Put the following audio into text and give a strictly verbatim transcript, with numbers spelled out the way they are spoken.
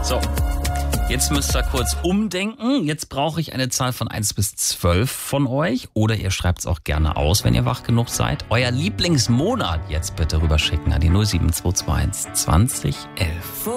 So, jetzt müsst ihr kurz umdenken. Jetzt brauche ich eine Zahl von eins bis zwölf von euch. Oder ihr schreibt es auch gerne aus, wenn ihr wach genug seid. Euer Lieblingsmonat jetzt bitte rüberschicken an die null sieben zwei zwei eins zwanzig elf.